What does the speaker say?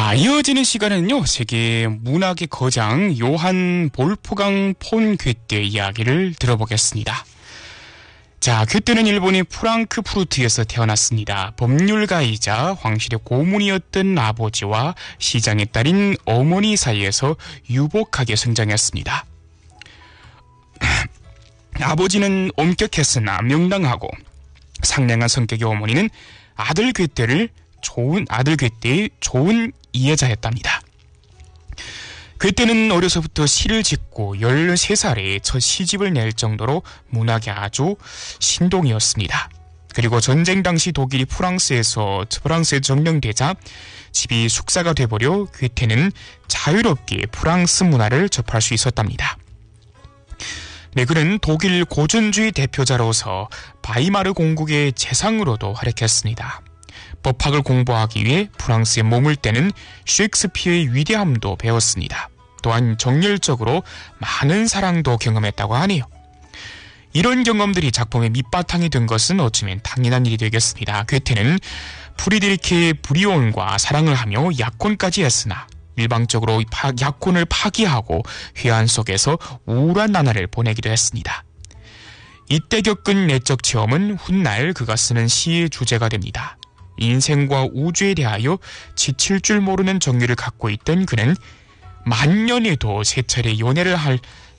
자, 이어지는 시간은요, 세계 문학의 거장 요한 볼프강 폰 괴테 이야기를 들어보겠습니다. 자, 괴테는 일본의 프랑크푸르트에서 태어났습니다. 법률가이자 황실의 고문이었던 아버지와 시장의 딸인 어머니 사이에서 유복하게 성장했습니다. 아버지는 엄격했으나 명랑하고 상냥한 성격의 어머니는 아들 괴테의 좋은 이해자였답니다. 괴테는 어려서부터 시를 짓고 13살에 첫 시집을 낼 정도로 문학에 아주 신동이었습니다. 그리고 전쟁 당시 독일이 프랑스에 점령되자 집이 숙사가 돼버려 괴테는 자유롭게 프랑스 문화를 접할 수 있었답니다. 네, 그는 독일 고전주의 대표자로서 바이마르 공국의 재상으로도 활약했습니다. 법학을 공부하기 위해 프랑스에 머물 때는 셰익스피어의 위대함도 배웠습니다. 또한 정열적으로 많은 사랑도 경험했다고 하네요. 이런 경험들이 작품의 밑바탕이 된 것은 어쩌면 당연한 일이 되겠습니다. 괴테는 프리드리히 브리온과 사랑을 하며 약혼까지 했으나 일방적으로 약혼을 파기하고 회한 속에서 우울한 나날을 보내기도 했습니다. 이때 겪은 내적 체험은 훗날 그가 쓰는 시의 주제가 됩니다. 인생과 우주에 대하여 지칠 줄 모르는 정의를 갖고 있던 그는 만년에도 세 차례 연애를 할